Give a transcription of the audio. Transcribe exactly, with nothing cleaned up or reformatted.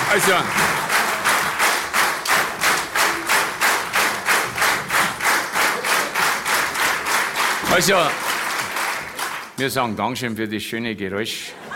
Also, also, wir sagen Dankeschön für das schöne Geräusch.